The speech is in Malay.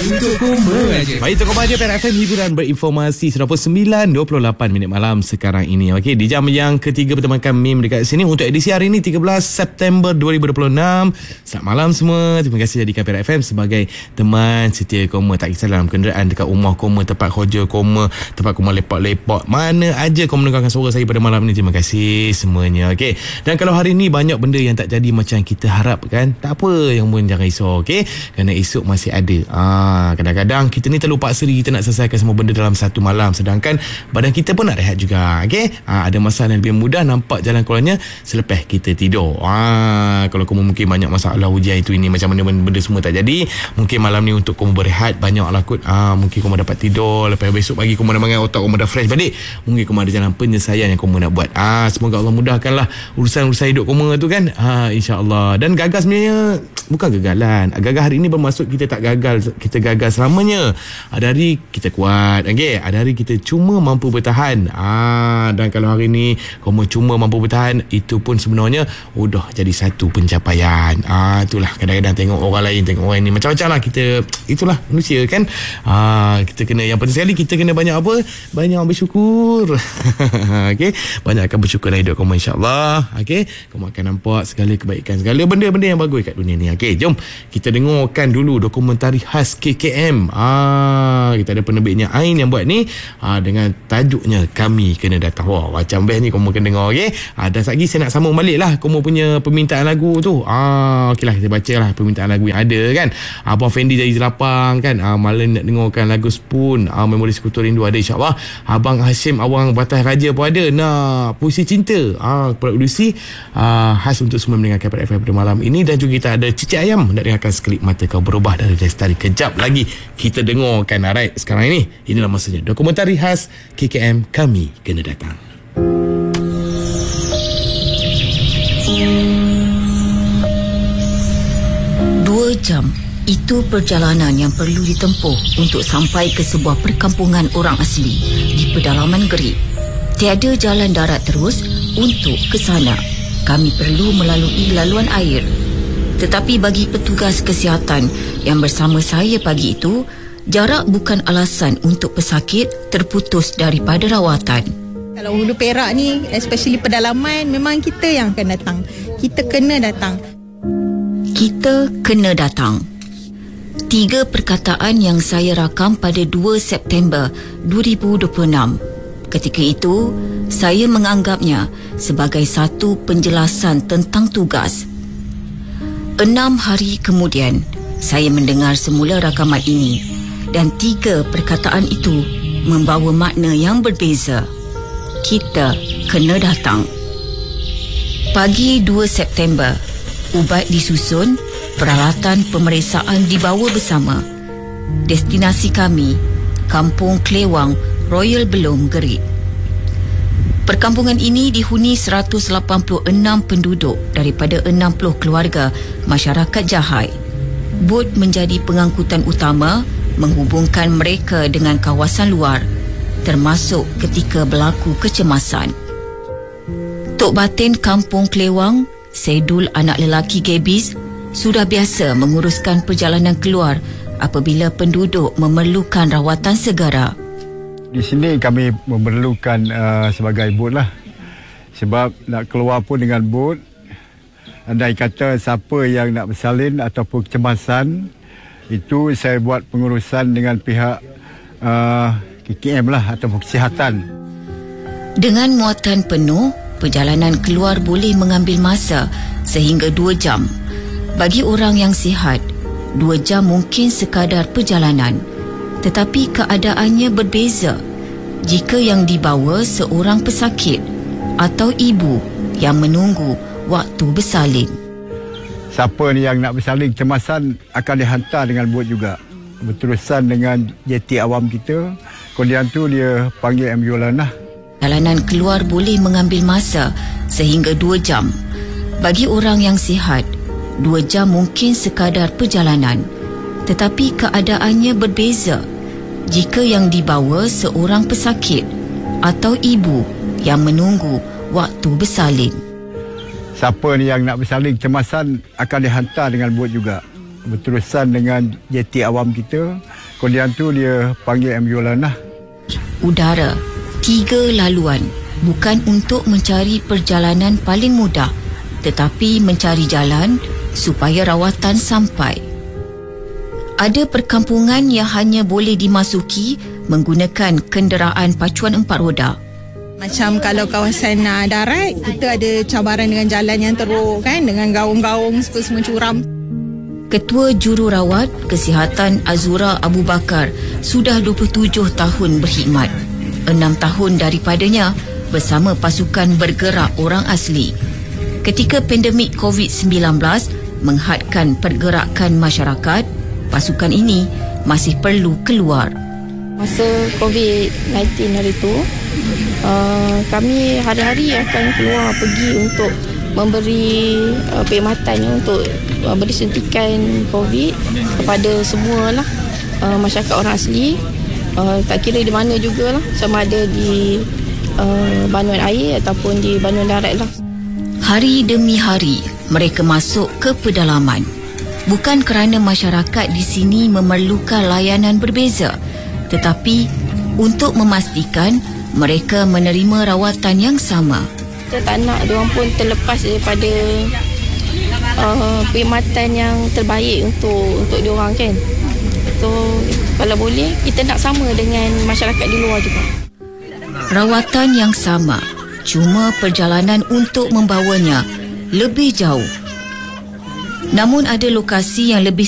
Untuk Koma aja. Baik, Untuk Koma aja, PRFM hiburan berinformasi. Sudah pun 9.28 minit malam sekarang ini. Okey, di jam yang ketiga bertemankan Mim dekat sini untuk edisi hari ini 13 September 2026. Selamat malam semua. Terima kasih jadikan PRFM sebagai teman setia Koma. Tak kisah dalam kenderaan, dekat rumah Koma, tempat kerja Koma, tempat Koma lepak-lepak, mana aja Koma mendengarkan suara saya pada malam ini. Terima kasih semuanya. Okey. Dan kalau hari ini banyak benda yang tak jadi macam kita harapkan, tak apa, yang pun jangan risau. Okey, kerana esok masih ada. Kadang-kadang kita ni terlalu paksa diri kita nak selesaikan semua benda dalam satu malam, sedangkan badan kita pun nak rehat juga. Okey, ada masalah yang lebih mudah nampak jalan keluarnya selepas kita tidur. Kalau kamu mungkin banyak masalah ujian itu ini, macam mana benda semua tak jadi, mungkin malam ni untuk kamu berehat banyaklah kot. Mungkin kamu dapat tidur, lepas besok pagi kamu dah bangun, otak kamu dah fresh balik, mungkin kamu ada jalan penyelesaian yang kamu nak buat. Semoga Allah mudahkanlah urusan-urusan hidup kamu tu kan. InsyaAllah. Dan gagal sebenarnya bukan gagalan. Gagal hari ini bermaksud kita tak gagal, kita gagal selamanya. Ada hari kita kuat, okey, ada hari kita cuma mampu bertahan. Dan kalau hari ni kamu cuma mampu bertahan, itu pun sebenarnya udah jadi satu pencapaian. Itulah, kadang-kadang tengok orang lain, tengok orang ni macam-macam lah. Kita itulah manusia kan. Kita kena, yang penting sekali kita kena banyak apa? Banyak bersyukur. Okey, banyakkan bersyukur dalam hidup kamu, insya-Allah. Okey, kamu akan nampak segala kebaikan, segala benda-benda yang bagus kat dunia ni. Okey, jom kita dengarkan dulu dokumentari khas KKM. Kita ada penerbitnya Ain yang buat ni, dengan tajuknya Kami Kena Datang. Wah, macam best ni, kamu kena dengar. Okey, dan lagi saya nak sambung balik lah kamu punya permintaan lagu tu. Okey lah, kita baca lah permintaan lagu yang ada kan. Abang Fendi dari Jelapang kan, malam nak dengarkan lagu Spoon, Memori Sekutu Rindu ada, insyaAllah. Abang Hashim Awang Batas Raja pun ada. Puisi Cinta, produksi khas untuk semua mendengarkan PRFM pada malam ini. Dan juga kita ada Cicit Ayam nak dengarkan Sekelip Mata Kau Berubah dari Lestari. Kejap lagi kita dengarkan. Alright, sekarang ini inilah masanya dokumentari khas KKM Kami Kena Datang. 2 jam. Itu perjalanan yang perlu ditempuh untuk sampai ke sebuah perkampungan orang asli di pedalaman Gerik. Tiada jalan darat terus untuk ke sana. Kami perlu melalui laluan air. Tetapi bagi petugas kesihatan yang bersama saya pagi itu, jarak bukan alasan untuk pesakit terputus daripada rawatan. Kalau Hulu Perak ni, especially pedalaman, memang kita yang akan datang. Kita kena datang. Kita kena datang. 3 perkataan yang saya rakam pada 2 September 2026. Ketika itu, saya menganggapnya sebagai satu penjelasan tentang tugas. 6 hari kemudian, saya mendengar semula rakaman ini dan 3 perkataan itu membawa makna yang berbeza. Kita kena datang. Pagi 2 September, ubat disusun, peralatan pemeriksaan dibawa bersama. Destinasi kami, Kampung Klewang, Royal Belum, Gerik. Perkampungan ini dihuni 186 penduduk daripada 60 keluarga masyarakat Jahai. Bot menjadi pengangkutan utama menghubungkan mereka dengan kawasan luar, termasuk ketika berlaku kecemasan. Tok Batin Kampung Klewang, Sedul anak lelaki Gebis, sudah biasa menguruskan perjalanan keluar apabila penduduk memerlukan rawatan segera. Di sini kami memerlukan sebagai bot lah. Sebab nak keluar pun dengan bot, andai kata siapa yang nak bersalin ataupun kecemasan, itu saya buat pengurusan dengan pihak KKM lah ataupun kesihatan. Dengan muatan penuh, perjalanan keluar boleh mengambil masa sehingga 2 jam. Bagi orang yang sihat, 2 jam mungkin sekadar perjalanan. Tetapi keadaannya berbeza jika yang dibawa seorang pesakit atau ibu yang menunggu waktu bersalin. Siapa ni yang nak bersalin kecemasan akan dihantar dengan bot juga, berterusan dengan jeti awam kita. Kemudian tu dia panggil ambulans lah. Perjalanan keluar boleh mengambil masa sehingga 2 jam. Bagi orang yang sihat, 2 jam mungkin sekadar perjalanan. Tetapi keadaannya berbeza jika yang dibawa seorang pesakit atau ibu yang menunggu waktu bersalin. Siapa ni yang nak bersalin kecemasan akan dihantar dengan bot juga, berterusan dengan jeti awam kita. kemudian tu dia panggil ambulans lah. Udara, 3 laluan bukan untuk mencari perjalanan paling mudah, tetapi mencari jalan supaya rawatan sampai. Ada perkampungan yang hanya boleh dimasuki menggunakan kenderaan pacuan 4 roda. Macam kalau kawasan darat, kita ada cabaran dengan jalan yang teruk kan, dengan gaung-gaung semua curam. Ketua Jururawat Kesihatan Azura Abu Bakar sudah 27 tahun berkhidmat. 6 tahun daripadanya bersama pasukan bergerak orang asli. Ketika pandemik COVID-19 menghadkan pergerakan masyarakat, pasukan ini masih perlu keluar. Masa COVID-19 hari itu, kami hari-hari akan keluar pergi untuk memberi perkhidmatan untuk beri suntikan COVID kepada semualah masyarakat orang asli, tak kira di mana jugalah, sama ada di banduan air ataupun di banduan darat lah. Hari demi hari mereka masuk ke pedalaman. Bukan kerana masyarakat di sini memerlukan layanan berbeza, tetapi untuk memastikan mereka menerima rawatan yang sama. Kita tak nak diorang pun terlepas daripada perkhidmatan yang terbaik untuk diorang kan. So kalau boleh kita nak sama dengan masyarakat di luar juga. Rawatan yang sama, cuma perjalanan untuk membawanya lebih jauh. Namun ada lokasi yang lebih